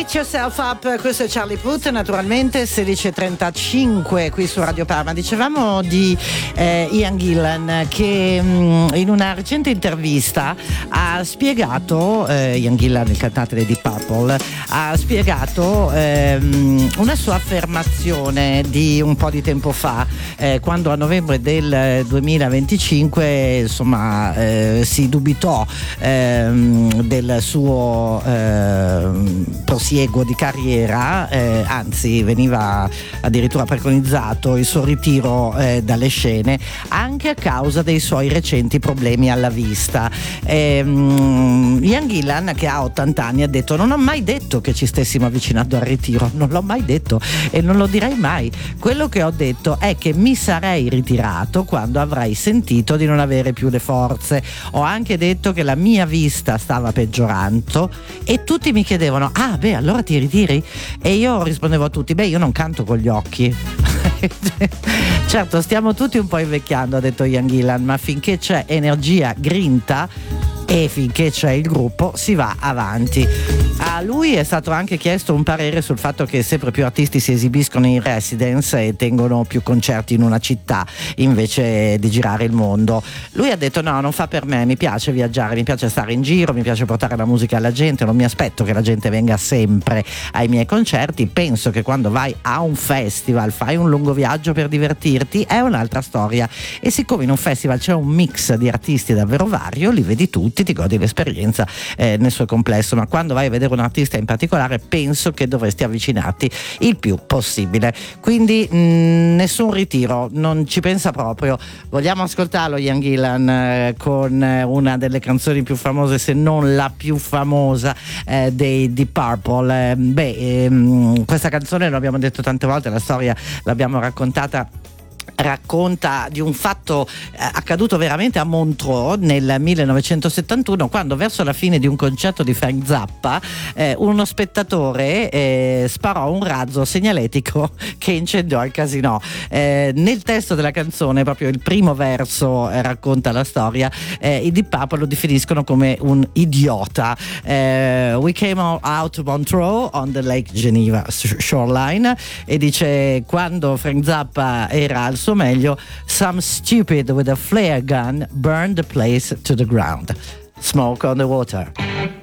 Get Yourself Up, questo è Charlie Puth, naturalmente 16.35 qui su Radio Parma. Dicevamo di Ian Gillan che in una recente intervista ha spiegato, Ian Gillan, il cantante dei Deep Purple, ha spiegato una sua affermazione di un po' di tempo fa, quando a novembre del 2025 insomma si dubitò del suo prosieguo di carriera, anzi veniva addirittura preconizzato il suo ritiro dalle scene anche a causa dei suoi recenti problemi alla vista. Ian Gillan, che ha 80 anni, ha detto: non ho mai detto che ci stessimo avvicinando al ritiro, non l'ho mai detto e non lo direi mai. Quello che ho detto è che mi sarei ritirato quando avrei sentito di non avere più le forze. Ho anche detto che la mia vista stava peggiorando e tutti mi chiedevano: ah beh, allora ti ritiri? E io rispondevo a tutti: beh, io non canto con gli occhi. Certo, stiamo tutti un po' invecchiando, ha detto Ian Gillan, ma finché c'è energia, grinta e finché c'è il gruppo si va avanti. A lui è stato anche chiesto un parere sul fatto che sempre più artisti si esibiscono in residence e tengono più concerti in una città invece di girare il mondo. Lui ha detto: no, non fa per me, mi piace viaggiare, mi piace stare in giro, mi piace portare la musica alla gente, non mi aspetto che la gente venga sempre ai miei concerti. Penso che quando vai a un festival, fai un lungo viaggio per divertirti, è un'altra storia, e siccome in un festival c'è un mix di artisti davvero vario, li vedi tutti, ti godi l'esperienza nel suo complesso, ma quando vai a vedere un artista in particolare penso che dovresti avvicinarti il più possibile. Quindi nessun ritiro, non ci pensa proprio. Vogliamo ascoltarlo Ian Gillan con una delle canzoni più famose, se non la più famosa dei Deep Purple. Questa canzone, lo abbiamo detto tante volte, la storia l'abbiamo raccontata di un fatto accaduto veramente a Montreux nel 1971, quando verso la fine di un concerto di Frank Zappa uno spettatore sparò un razzo segnaletico che incendiò il casinò. Nel testo della canzone, proprio il primo verso racconta la storia. I Deep Purple lo definiscono come un idiota. We came out of Montreux on the Lake Geneva shoreline, e dice: quando Frank Zappa era al suo meglio, some stupid with a flare gun burned the place to the ground. Smoke on the water.